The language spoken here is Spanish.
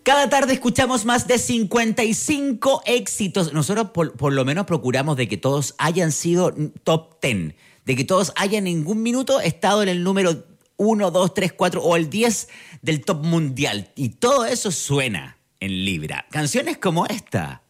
Cada tarde escuchamos más de 55 éxitos. Nosotros por lo menos procuramos de que todos hayan sido top 10, de que todos hayan en ningún minuto estado en el número 1, 2, 3, 4 o el 10 del top mundial. Y todo eso suena en Libra. Canciones como esta.